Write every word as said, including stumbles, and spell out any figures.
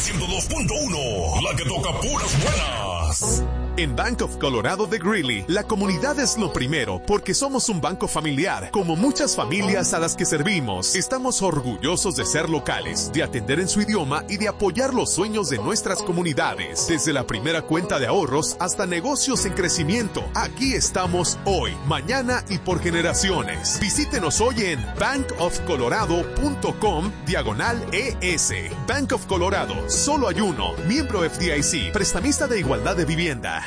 ciento dos punto uno, la que toca puras buenas. En Bank of Colorado de Greeley, la comunidad es lo primero porque somos un banco familiar, como muchas familias a las que servimos. Estamos orgullosos de ser locales, de atender en su idioma y de apoyar los sueños de nuestras comunidades. Desde la primera cuenta de ahorros hasta negocios en crecimiento, aquí estamos hoy, mañana y por generaciones. Visítenos hoy en bankofcolorado.com diagonal ES. Bank of Colorado, solo hay uno, miembro F D I C, prestamista de igualdad de vivienda.